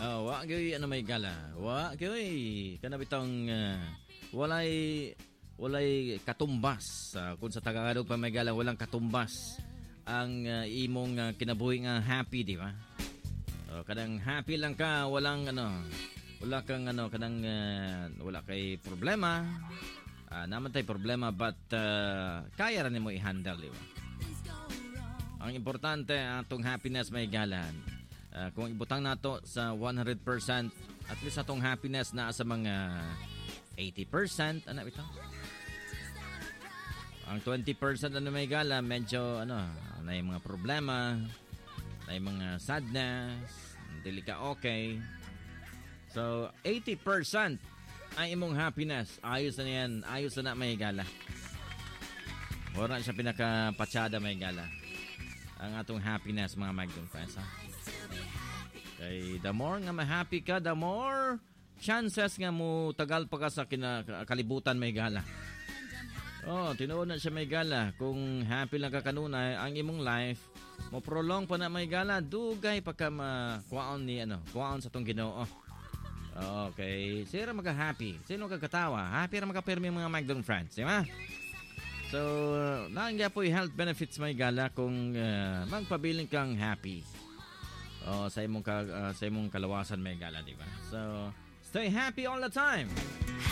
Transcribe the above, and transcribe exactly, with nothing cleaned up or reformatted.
Oh, wa gyud ano may gala. Wa gyud kana bitong uh, walay walay katumbas uh, kung sa Tagalog pa may gala walang katumbas ang uh, imong uh, kinabuhi nga happy, di ba? Oh, kadang happy lang ka, walang ano, wala kang ano, kadang uh, wala kay problema. Uh, naman tay problema but uh, kaya ra nimo i-handle, di ba? Ang importante atong happiness may galan. Uh, kung ibutang nato sa one hundred percent, at least atong happiness na sa mga eighty percent, ano ito? Ang twenty percent ano may gala, medyo ano, na yung mga problema, na yung mga sadness, dili ka okay. So, eighty percent ay imong happiness. Ayos na yan, ayos na na may gala. Wala siya pinaka-patsada may gala. Ang atong happiness, mga Magdong friends, ha? Kay the more nga ma-happy ka, the more chances nga mo tagal pa ka sa kalibutan may gala. Oh, tinuod na siya may gala. Kung happy lang ka kanunay, ang imong life, mo prolong pa na may gala, dugay pa ka makuwaon ni, ano, kuwaon sa tong Ginoo. Okay, sino magka-happy? Sino kagatawa? Happy ra magka-permi mga Magdong friends, di ba? So, naangya po yung health benefits may gala kung uh, magpabiling kang happy. Oh, sa imong ka, uh, sa imong kalawasan may gala, di ba? So, stay happy all the time.